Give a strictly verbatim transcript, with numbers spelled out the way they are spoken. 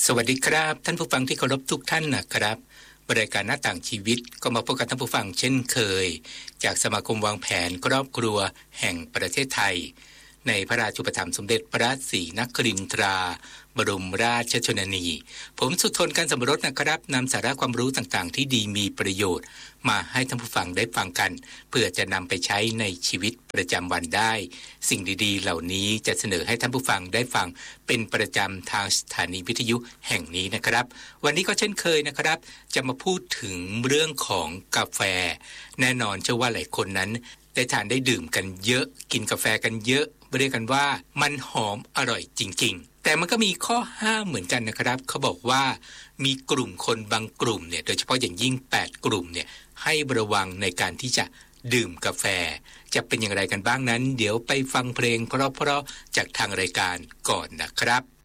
สวัสดีครับท่านผู้ฟังที่เคารพทุกท่านนะครับรายการหน้าต่างชีวิตก็มาพบกับท่านผู้ฟังเช่นเคยจากสมาคมวางแผนครอบครัวแห่งประเทศไทยในพระราชูปถัมภ์สมเด็จพระศรีนครินทราบรมราชชนนีผมสุทนกันสมรสนะครับนำสาระความรู้ต่างๆที่ดีมีประโยชน์มาให้ท่านผู้ฟังได้ฟังกันเพื่อจะนำไปใช้ในชีวิตประจำวันได้สิ่งดีๆเหล่านี้จะเสนอให้ท่านผู้ฟังได้ฟังเป็นประจำทางสถานีวิทยุแห่งนี้นะครับวันนี้ก็เช่นเคยนะครับจะมาพูดถึงเรื่องของกาแฟแน่นอนเชื่อว่าหลายคนนั้นได้ทานได้ดื่มกันเยอะกินกาแฟกันเยอะเรียกกันว่ามันหอมอร่อยจริงๆแต่มันก็มีข้อห้ามเหมือนกันนะครับเขาบอกว่ามีกลุ่มคนบางกลุ่มเนี่ยโดยเฉพาะอย่างยิ่งแปดกลุ่มเนี่ยให้ระวังในการที่จะดื่มกาแฟจะเป็นอย่างไรกันบ้างนั้นเดี๋ยวไปฟังเพลงเพราะๆจากทางรายการก่อนนะครับ